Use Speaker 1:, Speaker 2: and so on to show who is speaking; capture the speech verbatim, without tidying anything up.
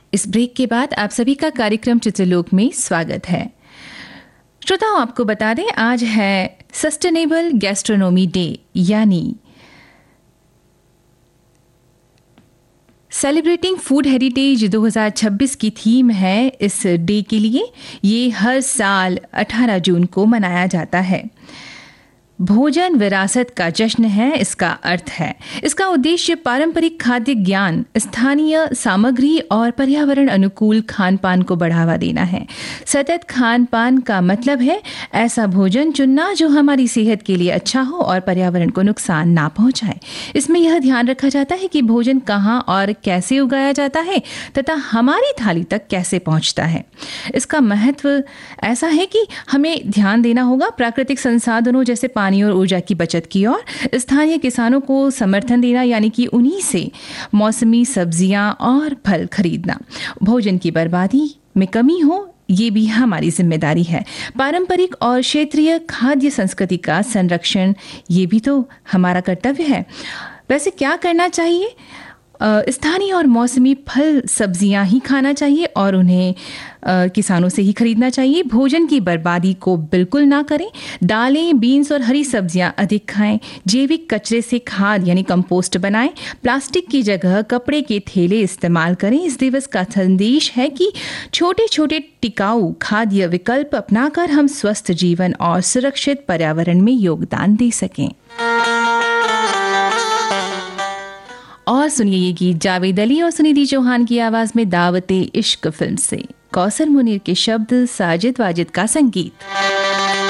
Speaker 1: इस ब्रेक के बाद आप सभी का कार्यक्रम चित्रलोक में स्वागत है। श्रोताओं, आपको बता दें आज है सस्टेनेबल गैस्ट्रोनोमी डे, यानी सेलिब्रेटिंग फूड हेरिटेज दो हज़ार छब्बीस की थीम है इस डे के लिए। ये हर साल अठारह जून को मनाया जाता है। भोजन विरासत का जश्न है, इसका अर्थ है। इसका उद्देश्य पारंपरिक खाद्य ज्ञान, स्थानीय सामग्री और पर्यावरण अनुकूल खान पान को बढ़ावा देना है। सतत खान पान का मतलब है ऐसा भोजन चुनना जो हमारी सेहत के लिए अच्छा हो और पर्यावरण को नुकसान ना पहुंचाए। इसमें यह ध्यान रखा जाता है कि भोजन कहाँ और कैसे उगाया जाता है तथा हमारी थाली तक कैसे पहुंचता है। इसका महत्व ऐसा है कि हमें ध्यान देना होगा प्राकृतिक संसाधनों जैसे पानी और ऊर्जा की बचत की और स्थानीय किसानों को समर्थन देना, यानी कि उन्हीं से मौसमी सब्जियां और फल खरीदना। भोजन की बर्बादी में कमी हो, ये भी हमारी जिम्मेदारी है। पारंपरिक और क्षेत्रीय खाद्य संस्कृति का संरक्षण, ये भी तो हमारा कर्तव्य है। वैसे क्या करना चाहिए? स्थानीय और मौसमी फल सब्जियां ही खाना चाहिए और उन्हें आ, किसानों से ही खरीदना चाहिए। भोजन की बर्बादी को बिल्कुल ना करें। दालें, बीन्स और हरी सब्जियां अधिक खाएं। जैविक कचरे से खाद यानी कंपोस्ट बनाएं। प्लास्टिक की जगह कपड़े के थैले इस्तेमाल करें। इस दिवस का संदेश है कि छोटे छोटे टिकाऊ खाद्य विकल्प अपनाकर हम स्वस्थ जीवन और सुरक्षित पर्यावरण में योगदान दे सकें। और सुनिए ये गीत जावेद अली और सुनिधि चौहान की आवाज में दावते इश्क फिल्म से। कौसर मुनीर के शब्द, साजिद वाजिद का संगीत।